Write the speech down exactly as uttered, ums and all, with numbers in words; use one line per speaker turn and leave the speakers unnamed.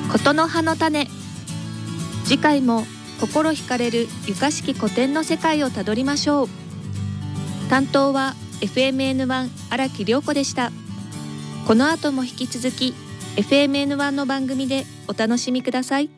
ことの葉の種。次回も心惹かれる床式古典の世界をたどりましょう。担当は エフエムエヌワン 荒木涼子でした。この後も引き続き エフエムエヌワン の番組でお楽しみください。